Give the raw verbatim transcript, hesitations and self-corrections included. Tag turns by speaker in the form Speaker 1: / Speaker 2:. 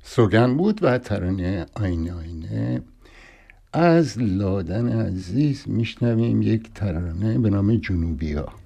Speaker 1: سوگن بود و ترانه آینه آینه. از لادن عزیز میشنویم یک ترانه به نام جنوبی ها.